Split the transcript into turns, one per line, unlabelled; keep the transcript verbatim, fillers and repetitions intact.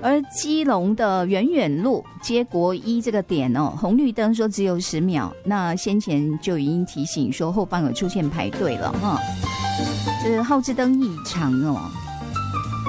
而基隆的远远路接国一这个点哦，红绿灯说只有十秒，那先前就已经提醒说后方有出现排队了哈。这耗资灯异常哦，